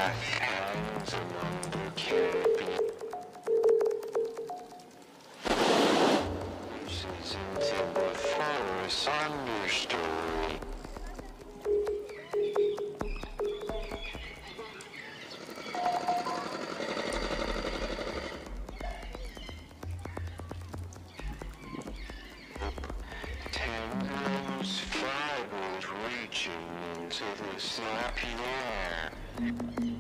hangs and under canopy. Uses into the forest understory. Tendrils, fibers reaching into the snappy air.